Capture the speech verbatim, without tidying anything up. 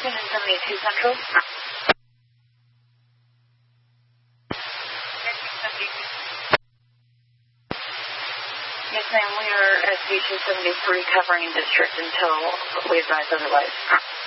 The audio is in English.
Union seventy-two Central. Yes, ma'am, we are at Station seventy-three covering district until we advise otherwise.